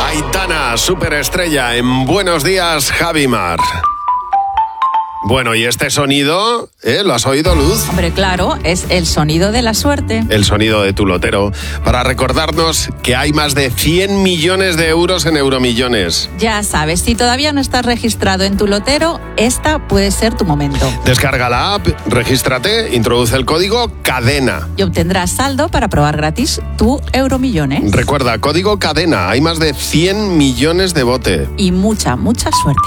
Aitana, superestrella en Buenos Días, Javimar. Bueno, ¿y este sonido? ¿Lo has oído, Luz? Hombre, claro, es el sonido de la suerte. El sonido de tu lotero, para recordarnos que hay más de 100 millones de euros en Euromillones. Ya sabes, si todavía no estás registrado en tu lotero, esta puede ser tu momento. Descarga la app, regístrate, introduce el código CADENA. Y obtendrás saldo para probar gratis tu Euromillones. Recuerda, código CADENA, hay más de 100 millones de bote. Y mucha, mucha suerte.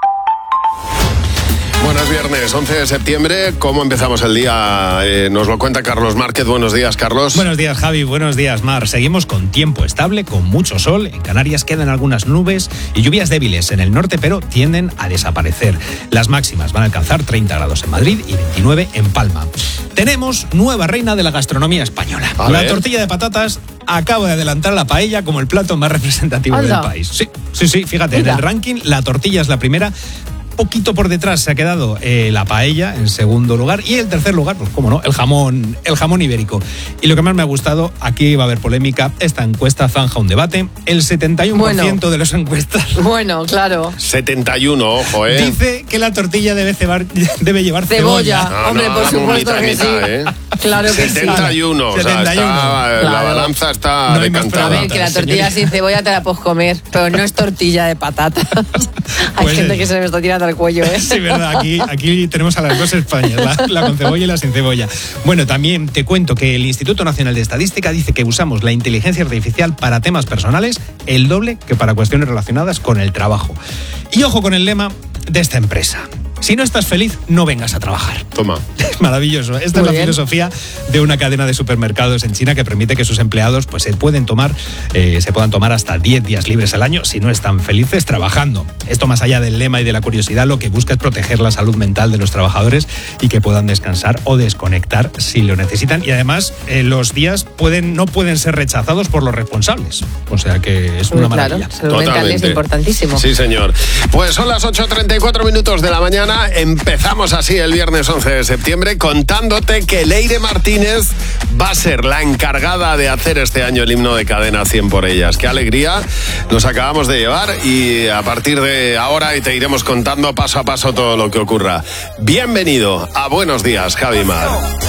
Buenos viernes, 11 de septiembre. ¿Cómo empezamos el día? Nos lo cuenta Carlos Márquez. Buenos días, Carlos. Buenos días, Javi. Buenos días, Mar. Seguimos con tiempo estable, con mucho sol. En Canarias quedan algunas nubes y lluvias débiles en el norte, pero tienden a desaparecer. Las máximas van a alcanzar 30 grados en Madrid y 29 en Palma. Tenemos nueva reina de la gastronomía española. La tortilla de patatas acaba de adelantar la paella como el plato más representativo del país. Sí, fíjate, en el ranking la tortilla es la primera. Poquito por detrás se ha quedado la paella en segundo lugar y el tercer lugar, pues cómo no, el jamón ibérico. Y lo que más me ha gustado, aquí va a haber polémica, esta encuesta zanja un debate, el 71% de los encuestados. Bueno, claro. 71, ojo, dice que la tortilla debe llevar cebolla. Hombre, por supuesto que sí. Claro que 71, sí. 71. O sea, la balanza está no decantada. A ver, que la tortilla sin cebolla te la puedes comer, pero no es tortilla de patatas. Hay Pues gente que se me está tirando al cuello, ¿eh? Sí, verdad, aquí tenemos a las dos Españas, la con cebolla y la sin cebolla. Bueno, también te cuento que el Instituto Nacional de Estadística dice que usamos la inteligencia artificial para temas personales el doble que para cuestiones relacionadas con el trabajo. Y ojo con el lema de esta empresa. Si no estás feliz, no vengas a trabajar. Toma. Es maravilloso. Esta es la filosofía de una cadena de supermercados en China que permite que sus empleados pues, se puedan tomar hasta 10 días libres al año si no están felices trabajando. Esto, más allá del lema y de la curiosidad, lo que busca es proteger la salud mental de los trabajadores y que puedan descansar o desconectar si lo necesitan. Y además, los días no pueden ser rechazados por los responsables. O sea que es una maravilla. Claro, salud mental es importantísimo. Sí, señor. Pues son las 8:34 minutos de la mañana. Empezamos así el viernes 11 de septiembre contándote que Leire Martínez va a ser la encargada de hacer este año el himno de Cadena 100 por ellas. ¡Qué alegría nos acabamos de llevar! Y a partir de ahora te iremos contando paso a paso todo lo que ocurra. Bienvenido a Buenos Días, Javimar.